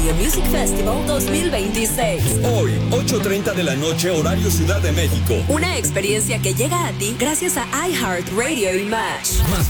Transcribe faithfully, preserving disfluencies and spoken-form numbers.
Radio Music Festival dos mil veintiséis. Hoy, ocho treinta de la noche, horario Ciudad de México. Una experiencia que llega a ti gracias a iHeartRadio y Match. Más